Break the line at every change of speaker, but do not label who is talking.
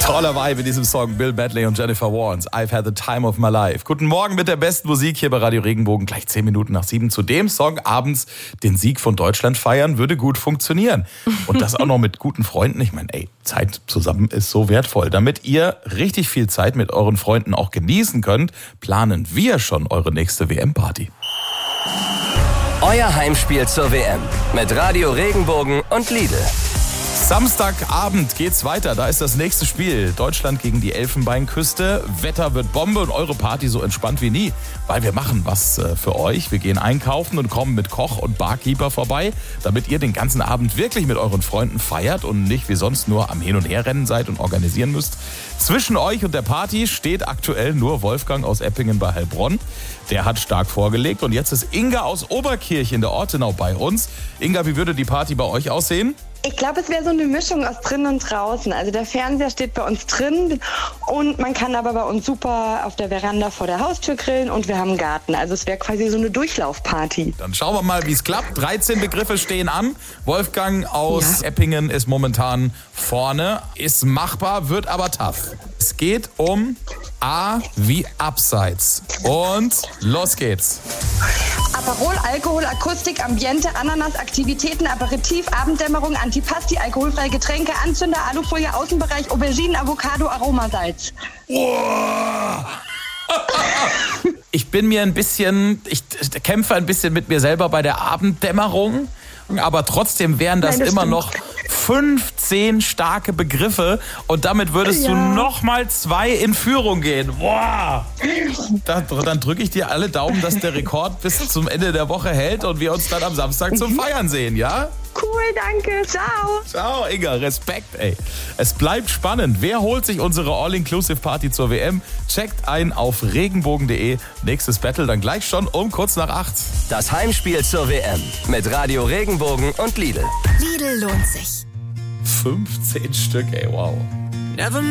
Toller Vibe in diesem Song. Bill Medley und Jennifer Warnes. I've had the time of my life. Guten Morgen mit der besten Musik hier bei Radio Regenbogen. Gleich 10 Minuten nach 7 zu dem Song. Abends den Sieg von Deutschland feiern würde gut funktionieren. Und das auch noch mit guten Freunden. Ich meine, Zeit zusammen ist so wertvoll. Damit ihr richtig viel Zeit mit euren Freunden auch genießen könnt, planen wir schon eure nächste WM-Party.
Euer Heimspiel zur WM mit Radio Regenbogen und Lidl.
Samstagabend geht's weiter, da ist das nächste Spiel. Deutschland gegen die Elfenbeinküste. Wetter wird Bombe und eure Party so entspannt wie nie. Weil wir machen was für euch. Wir gehen einkaufen und kommen mit Koch und Barkeeper vorbei, damit ihr den ganzen Abend wirklich mit euren Freunden feiert und nicht wie sonst nur am Hin- und Herrennen seid und organisieren müsst. Zwischen euch und der Party steht aktuell nur Wolfgang aus Eppingen bei Heilbronn. Der hat stark vorgelegt und jetzt ist Inga aus Oberkirch in der Ortenau bei uns. Inga, wie würde die Party bei euch aussehen?
Ich glaube, es wäre so eine Mischung aus drinnen und draußen. Also der Fernseher steht bei uns drin und man kann aber bei uns super auf der Veranda vor der Haustür grillen und wir haben einen Garten. Also es wäre quasi so eine Durchlaufparty.
Dann schauen wir mal, wie es klappt. 13 Begriffe stehen an. Wolfgang aus Eppingen ist momentan vorne. Ist machbar, wird aber tough. Es geht um A wie Abseits. Und los geht's.
Aperol, Alkohol, Akustik, Ambiente, Ananas, Aktivitäten, Aperitif, Abenddämmerung, Antipasti, alkoholfreie Getränke, Anzünder, Alufolie, Außenbereich, Auberginen, Avocado, Aromasalz.
Ich kämpfe ein bisschen mit mir selber bei der Abenddämmerung, aber trotzdem wären das immer noch 15 starke Begriffe und damit würdest du nochmal 2 in Führung gehen. Boah! Dann drücke ich dir alle Daumen, dass der Rekord bis zum Ende der Woche hält und wir uns dann am Samstag zum Feiern sehen, ja?
Cool, danke. Ciao.
Ciao, Inga. Respekt, ey. Es bleibt spannend. Wer holt sich unsere All-Inclusive-Party zur WM? Checkt ein auf regenbogen.de. Nächstes Battle dann gleich schon um kurz nach 8.
Das Heimspiel zur WM mit Radio Regenbogen und Lidl.
Lidl lohnt sich.
15 Stück, ey, wow.
Never